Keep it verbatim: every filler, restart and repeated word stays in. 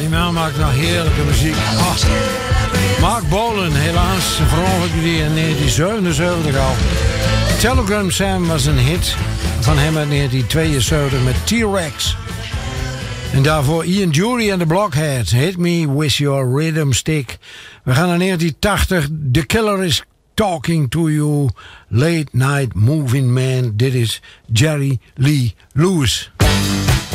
die man maakt nog heerlijke muziek. Oh. Mark Bolan, helaas, verongelukte die in negentien zevenenzeventig al. Telegram Sam was een hit van hem uit negentien tweeënzeventig met T-Rex. En daarvoor Ian Jury en The Blockheads. Hit Me With Your Rhythm Stick. We gaan naar negentien tachtig. The Killer Is Talking To You. Late Night Moving Man. Dit is Jerry Lee Lewis.